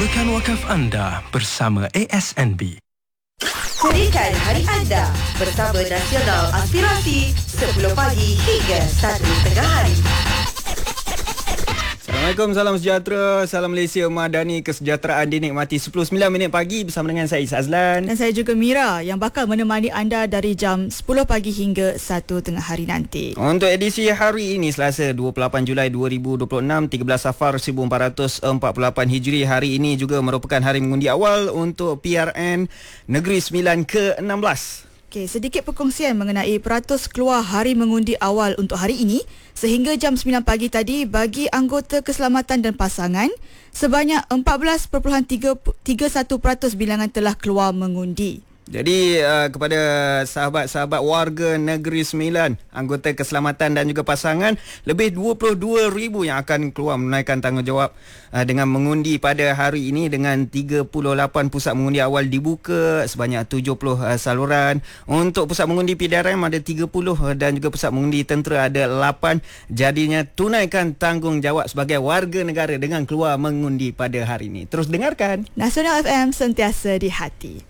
Kumpulkan wakaf anda bersama ASNB. Ceritakan hari anda bersama Nasional Aspirasi 10 pagi hingga 1 tengah hari. Assalamualaikum, salam sejahtera, salam Malaysia Madani, kesejahteraan dinikmati 10.09 minit pagi bersama dengan saya Azlan. Dan saya juga Mira yang bakal menemani anda dari jam 10 pagi hingga 1 tengah hari nanti. Untuk edisi hari ini Selasa 28 Julai 2026, 13 Safar 1448 Hijri. Hari ini juga merupakan hari mengundi awal untuk PRN Negeri Sembilan ke-16. Okey, sedikit perkongsian mengenai peratus keluar hari mengundi awal untuk hari ini. Sehingga jam 9 pagi tadi, bagi anggota keselamatan dan pasangan, sebanyak 14.31% bilangan telah keluar mengundi. Jadi kepada sahabat-sahabat warga Negeri Sembilan, anggota keselamatan dan juga pasangan, lebih 22,000 yang akan keluar menunaikan tanggungjawab dengan mengundi pada hari ini, dengan 38 pusat mengundi awal dibuka, sebanyak 70 saluran. Untuk pusat mengundi PDRM ada 30 dan juga pusat mengundi tentera ada 8. Jadinya tunaikan tanggungjawab sebagai warga negara dengan keluar mengundi pada hari ini. Terus dengarkan Nasional FM, sentiasa di hati.